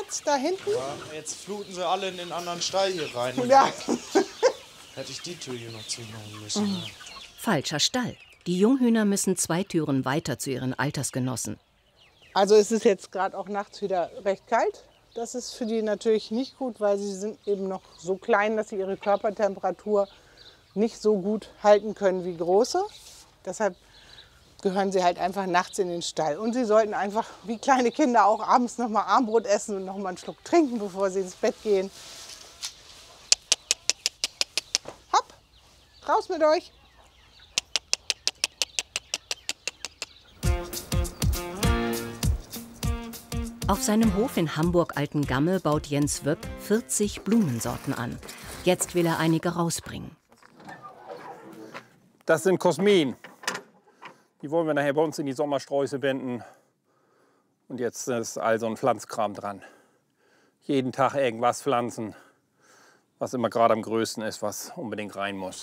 jetzt da hinten? Ja, jetzt fluten sie alle in den anderen Stall hier rein. Ja. Hätte ich die Tür hier noch zumachen müssen. Ja. Falscher Stall. Die Junghühner müssen 2 Türen weiter zu ihren Altersgenossen. Also es ist jetzt gerade auch nachts wieder recht kalt. Das ist für die natürlich nicht gut, weil sie sind eben noch so klein, dass sie ihre Körpertemperatur nicht so gut halten können wie große. Deshalb gehören sie halt einfach nachts in den Stall. Und sie sollten einfach, wie kleine Kinder, auch abends noch mal Armbrot essen und noch mal einen Schluck trinken, bevor sie ins Bett gehen. Hopp, raus mit euch! Auf seinem Hof in Hamburg-Altengamme baut Jens Wöpp 40 Blumensorten an. Jetzt will er einige rausbringen. Das sind Kosmeen. Die wollen wir nachher bei uns in die Sommersträuße wenden. Und jetzt ist also ein Pflanzkram dran. Jeden Tag irgendwas pflanzen, was immer gerade am größten ist, was unbedingt rein muss.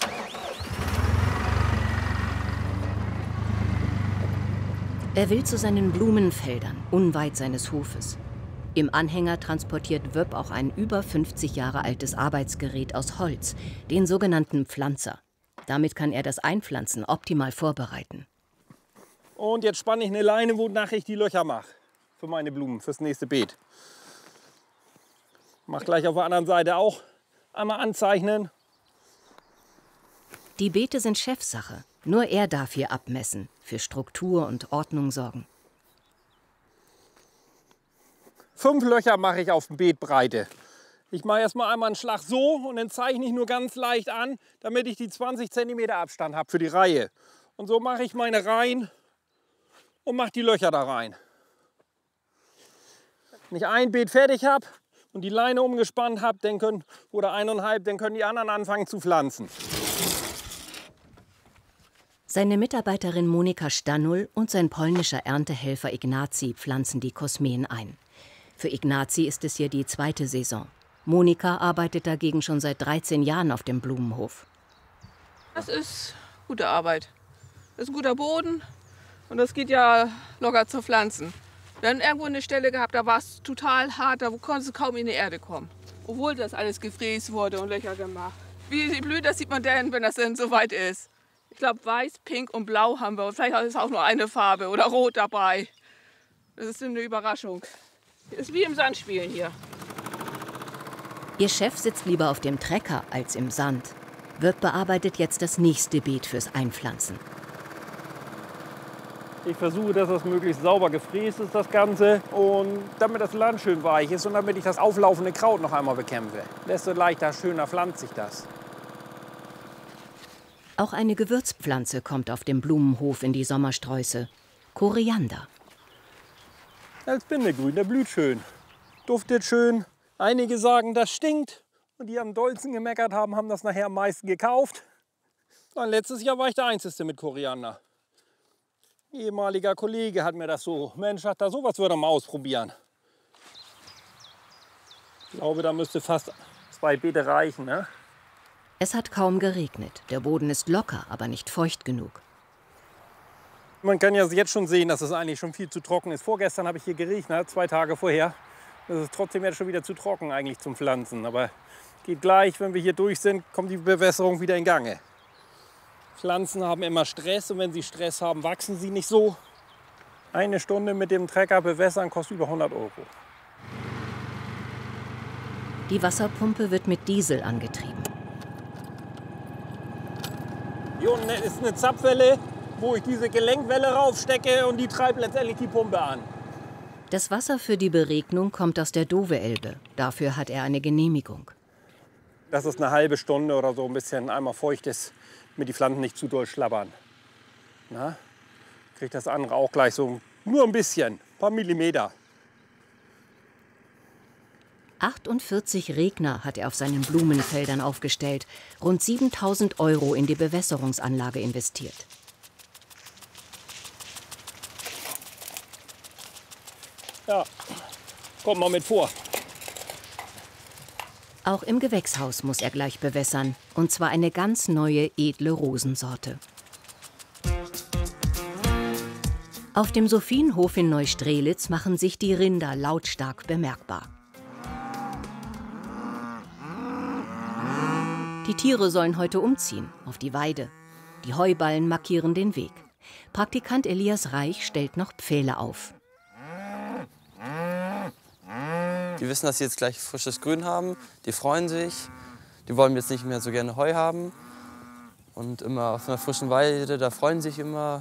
Er will zu seinen Blumenfeldern, unweit seines Hofes. Im Anhänger transportiert Wöpp auch ein über 50 Jahre altes Arbeitsgerät aus Holz, den sogenannten Pflanzer. Damit kann er das Einpflanzen optimal vorbereiten. Und jetzt spanne ich eine Leine, wonach ich die Löcher mache. Für meine Blumen, fürs nächste Beet. Mach gleich auf der anderen Seite auch einmal anzeichnen. Die Beete sind Chefsache. Nur er darf hier abmessen, für Struktur und Ordnung sorgen. 5 Löcher mache ich auf Beetbreite. Ich mache erstmal einmal einen Schlag so und dann zeichne ich nur ganz leicht an, damit ich die 20 cm Abstand habe für die Reihe. Und so mache ich meine Reihen und mache die Löcher da rein. Wenn ich ein Beet fertig habe und die Leine umgespannt habe, oder 1,5, dann können die anderen anfangen zu pflanzen. Seine Mitarbeiterin Monika Stanul und sein polnischer Erntehelfer Ignacy pflanzen die Kosmeen ein. Für Ignacy ist es hier die 2. Saison. Monika arbeitet dagegen schon seit 13 Jahren auf dem Blumenhof. Das ist gute Arbeit. Das ist ein guter Boden und das geht ja locker zu pflanzen. Wir haben irgendwo eine Stelle gehabt, da war es total hart, da konntest du kaum in die Erde kommen. Obwohl das alles gefräst wurde und Löcher gemacht. Wie blüht, das sieht man denn, wenn das denn so weit ist. Ich glaube, weiß, pink und blau haben wir. Und vielleicht ist auch nur eine Farbe oder rot dabei. Das ist eine Überraschung. Das ist wie im Sandspielen hier. Ihr Chef sitzt lieber auf dem Trecker als im Sand. Wöpp bearbeitet jetzt das nächste Beet fürs Einpflanzen. Ich versuche, dass das möglichst sauber gefräst ist, das Ganze. Und damit das Land schön weich ist und damit ich das auflaufende Kraut noch einmal bekämpfe. Desto leichter, schöner pflanzt sich das. Auch eine Gewürzpflanze kommt auf dem Blumenhof in die Sommersträuße. Koriander. Als Bindegrün, der blüht schön. Duftet schön. Einige sagen, das stinkt. Und die am dollsten gemeckert haben, haben das nachher am meisten gekauft. Und letztes Jahr war ich der Einzige mit Koriander. Ein ehemaliger Kollege hat mir das so, Mensch, sagt da, sowas würde er mal ausprobieren. Ich glaube, da müsste fast 2 Beete reichen, ne? Es hat kaum geregnet. Der Boden ist locker, aber nicht feucht genug. Man kann ja jetzt schon sehen, dass es eigentlich schon viel zu trocken ist. Vorgestern habe ich hier geregnet, 2 Tage vorher. Das ist trotzdem jetzt schon wieder zu trocken eigentlich zum Pflanzen. Aber geht gleich, wenn wir hier durch sind, kommt die Bewässerung wieder in Gange. Pflanzen haben immer Stress und wenn sie Stress haben, wachsen sie nicht so. 1 Stunde mit dem Trecker bewässern kostet über 100 €. Die Wasserpumpe wird mit Diesel angetrieben. Hier unten ist eine Zapfwelle, wo ich diese Gelenkwelle raufstecke und die treibt letztendlich die Pumpe an. Das Wasser für die Beregnung kommt aus der Dove-Elbe. Dafür hat er eine Genehmigung. Dass es eine halbe Stunde oder so ein bisschen einmal feucht ist, damit die Pflanzen nicht zu doll schlabbern. Na, kriegt das andere auch gleich so nur ein bisschen, ein paar Millimeter. 48 Regner hat er auf seinen Blumenfeldern aufgestellt, rund 7.000 € in die Bewässerungsanlage investiert. Ja, kommt mal mit vor. Auch im Gewächshaus muss er gleich bewässern, und zwar eine ganz neue, edle Rosensorte. Auf dem Sophienhof in Neustrelitz machen sich die Rinder lautstark bemerkbar. Die Tiere sollen heute umziehen, auf die Weide. Die Heuballen markieren den Weg. Praktikant Elias Reich stellt noch Pfähle auf. Die wissen, dass sie jetzt gleich frisches Grün haben. Die freuen sich. Die wollen jetzt nicht mehr so gerne Heu haben. Und immer auf einer frischen Weide, da freuen sie sich immer.